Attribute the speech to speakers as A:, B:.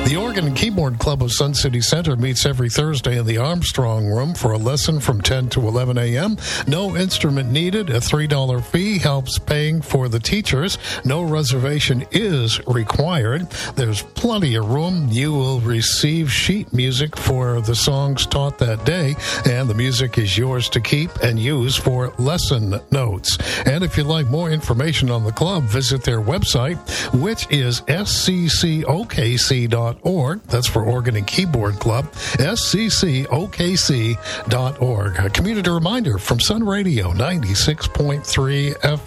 A: The Organ and Keyboard Club of Sun City Center meets every Thursday in the Armstrong Room for a lesson from 10 to 11 a.m. No instrument needed. A $3 fee helps paying for the teachers. No reservation is required. There's plenty of room. You will receive sheet music for the songs taught that day, and the music is yours to keep and use for lesson notes. And if you'd like more information on the club, visit their website, which is sccokc.org. That's for Organ and Keyboard Club, sccokc.org. A community reminder from Sun Radio 96.3 FM.